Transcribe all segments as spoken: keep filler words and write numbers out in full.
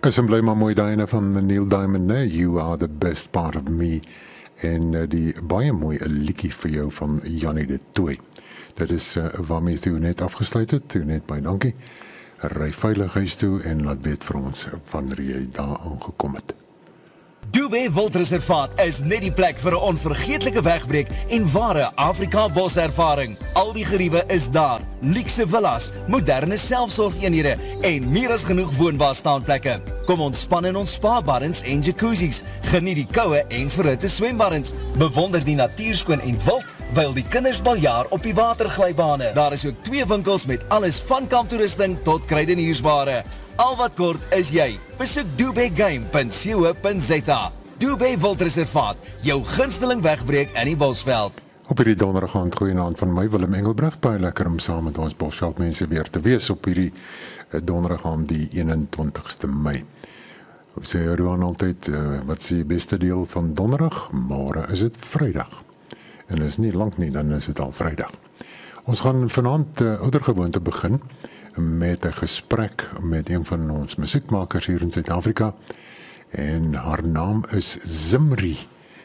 Is en bly maar mooi daai van Neil Diamond, né? You are the best part of me. En uh, die baie mooi 'n liedjie vir jou van Jannie de Tooy. Dit is uh, waarmee jy net afgesluit het, toe net baie dankie. Ry veilig huis toe en laat weet vir ons wanneer jy daar aangekom het. Dubé Wildreservaat is net die plek vir 'n onvergeetlike wegbreek en ware Afrika boservaring. Al die geriewe is daar, luukse villas, moderne selfsorgeenhede en meer as genoeg woonbare staanplekke. Kom ontspan in ons spa-baddens en jacuzzis, geniet die koue en verhitte swembaddens, bewonder die natuurskoon en wild, wyl die kinders baljaar op die waterglybane. Daar is ook twee winkels met alles van kamptoerusting tot kruideniersware. Al wat kort is jy. Besoek dubé game punt co punt za. Dubé Wildreservaat, jou gunsteling wegbreek in die Bosveld. Op hierdie donderdag aand goeienaand van my Willem Engelbrecht, baie lekker om saam met ons Bosveld mense weer te wees op hierdie donderdag aand die eenentwintigste Mei. Op sê Roan altyd, uh, wat is die beste deel van donderdag? Môre is dit Vrydag. En is nie lank nie, dan is dit al Vrydag. Ons gaan vanaand uh, oudergewoonte begin met 'n gesprek met een van ons musiekmakers hier in Suid-Afrika. En haar naam is Zimri.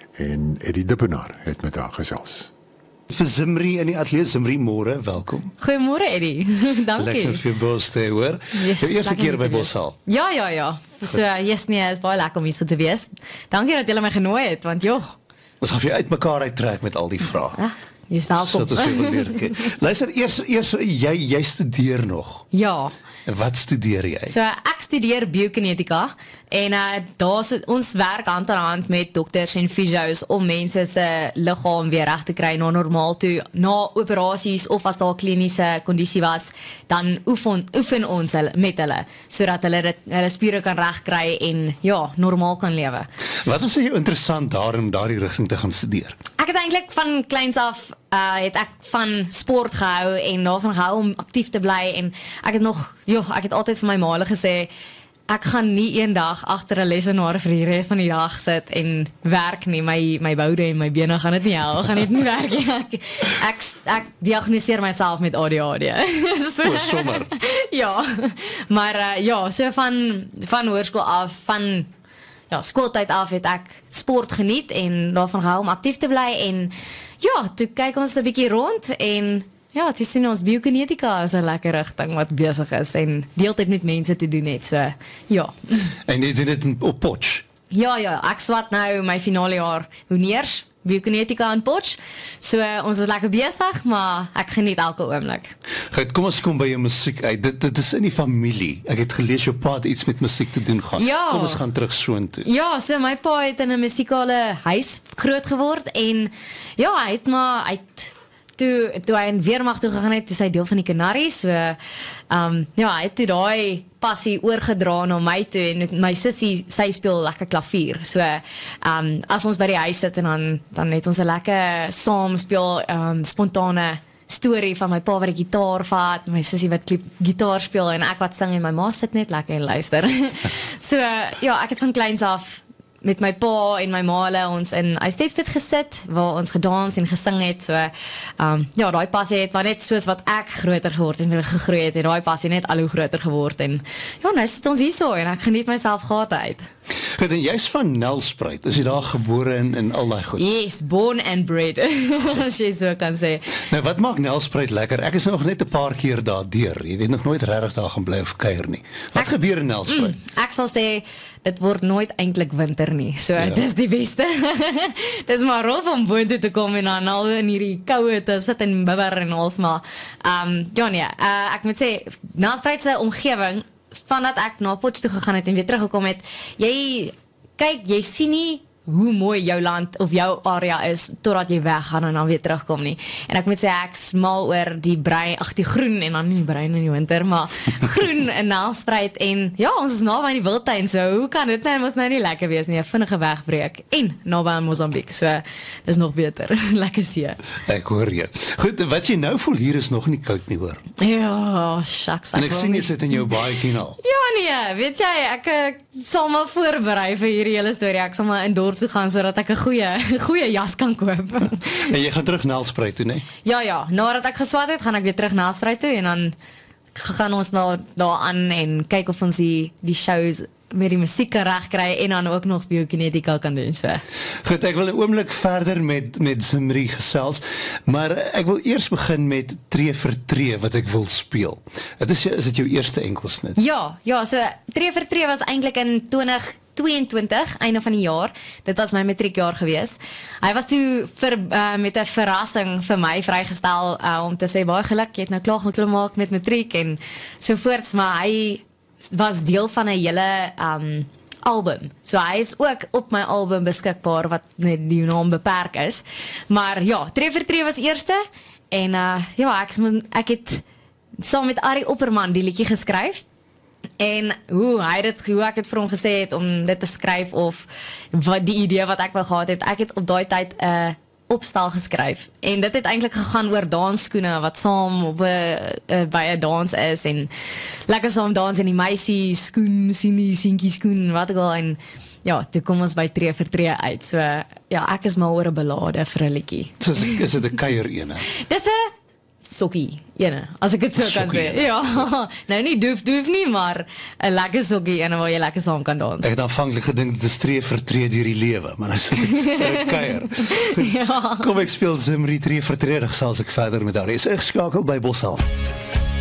En Eddie Dippenaar het met haar gesels. Vir Zimri in die ateljee. Zimri, môre, welkom. Goeiemôre Eddie. Dankie. Lekker vir Bos te hoor. Yes, Jou eerste keer by wees. Boshal. Ja, ja, ja. So, yes, nee, is baie lekker om hier so te wees. Dankie dat julle my genooi het, want joh. Ons gaan vir jou uitmekaar uittrek met al die vrae. Ah, jy's welkom. So, so Luister, eers, eers jy, jy studeer nog. Ja. En wat studeer jy? So ek studeer biokinetika en uh, daar's ons werk hand aan hand met dokters en fisios om mense se liggaam weer reg te kry na normaal toe, na operasies of as daar kliniese kondisie was, dan oefen oefen ons hulle met hulle sodat hulle dit hulle spiere kan regkry en ja, normaal kan lewe. Wat was vir jou interessant daarom daardie rigting te gaan studeer? Ek het eintlik van kleins af uh, het ek van sport gehou en daarvan gehou om aktief te bly en ek het nog, joh, ek het altyd vir my ma gesê ek gaan nie eendag agter 'n lesenaar vir die res van die dag sit en werk nie, my my boude en my bene gaan dit nie help, gaan dit nie werk nie. Ek ek, ek diagnoseer myself met A D H D. So, O, sommer. Ja, maar uh, ja, so van van hoërskool af, van ja, skooltyd af het ek sport geniet en daarvan gehou om aktief te bly en ja, toe kyk ons 'n bietjie rond en ja, het sien ons biokinetika is 'n lekker rigting wat besig is en deeltyd met mense te doen het, so ja. En jy doen dit op Potch? Ja, ja, ek swat nou my finale jaar honeers, biokinetika in Potch, so uh, ons is lekker besig, maar ek geniet elke oomblik. Goed, kom ons kom by jou musiek uit. Dit, dit is in die familie. Ek het gelees jou pa het iets met musiek te doen gehad. Ja. Kom ons gaan terug soontoe. Ja, so my pa het in 'n musikale huis groot geword en ja, hy het maar hy het toe toe hy in weermag toe gegaan het, toe sy deel van die Canaries, so um, ja, hy het toe daai passie oorgedra na my toe en my sussie, sy speel lekker klavier, so um, as ons by die huis sit en dan, dan het ons 'n lekker saam speel um, spontane storie van my pa wat die gitaar vat, my sussie wat gitaar speel en ek wat sing en my ma sit net lekker en luister. So ja, ek het van kleins af met my pa en my ma hulle ons in Eisteddfit gesit waar ons gedans en gesing het, so um, ja, daai passie het maar net soos wat ek groter geword en gegroei het, en daai passie net al hoe groter geword en ja, nou sit ons hier so en ek geniet myself gate uit. Goed, en jy's van Nelspruit, is jy daar gebore in en al daai goed? Yes, born and bred, as jy so kan sê. Nou, wat maak Nelspruit lekker? Ek is nog net 'n paar keer daar deur, jy weet nog nooit regtig daar gaan bly of kuier nie. Wat ek, gebeur in Nelspruit? Mm, ek sal sê, dit word nooit eintlik winter nie, so ja. Dis die beste. Dis maar rof om boontoe te kom en dan al in hierdie koue te sit en bibber en alles, maar um, ja nee, uh, ek moet sê, Nelspruit se omgewing, vandat ek na Potch toe gegaan het en weer teruggekom het, jy, kyk, jy sien nie hoe mooi jou land of jou area is, totdat jy weggaan en dan weer terugkom nie. En ek moet sê, ek smal oor die bruin, ag die groen, en dan nie bruin in die winter, maar groen in Nelspruit, en ja, ons is naby aan die wildtuin, so hoe kan dit nou, mos nou nie lekker wees nie, 'n vinnige wegbreek, en naby aan Mosambiek, so, dis nog beter, lekker see. Ek hoor jy. Goed, wat jy nou voel hier is nog nie koud nie, hoor. Ja, shucks. En ek sien jy sit in jou baadjie nou. Ja nee, weet jy, ek, ek sal maar voorberei vir hierdie hele storie, ek sal maar in dorp toe gaan, sodat ek 'n goeie, goeie jas kan koop. En jy gaan terug Nelspruit toe, nee? Ja, ja, nadat ek geswat het, gaan ek weer terug Nelspruit toe, en dan gaan ons nou daar aan en kyk of ons die, die shows met die musiek kan regkry en dan ook nog biokinetika kan doen. So. Goed, ek wil 'n oomblik verder met met Zimri gesels, maar ek wil eers begin met Tree vir Tree wat ek wil speel. Dit is is dit jou eerste enkelsnit? Ja, ja, so Tree vir Tree was eintlik in twintig tweeëntwintig, einde van die jaar. Dit was my matriekjaar gewees. Hy was toe vir, uh, met 'n verrassing vir my vrygestel uh, om te sê baie geluk, jy het nou klaar gemaak met matriek en so voorts, maar hy was deel van 'n hele um, album. So hy is ook op my album beskikbaar wat net die naam beperk is. Maar ja, Tree vir Tree was eerste en uh, ja, ek, ek het saam met Arie Opperman die liedjie geskryf. En hoe hy dit hoe ek het vir hom gesê het om dit te skryf of wat die idee wat ek wou gehad het. Ek het op daai tyd 'n uh, opstel geskryf en dit het eintlik gegaan oor dansskoene wat saam op 'n uh, by 'n dans is en lekker saam dans in die meisie skoen sien die seentjie skoen wat ek al en ja, toe kom ons by Tree vir Tree uit. So ja, ek is mal oor 'n ballade vir 'n liedjie. So is dit 'n kuier ene? Dis 'n sokkie ene, as ek dit so kan sê. Ene. Ja, nou nie doef doef nie, maar 'n lekker sokkie ene waar jy lekker saam kan dans. Ek het aanvanklik gedink dit is Tree vir Tree deur die lewe, maar nou is dit 'n kuier. Ja. Kom ek speel Zimri Tree vir Tree, dan sal ek verder met haar. Is ingeskakel by Boshal.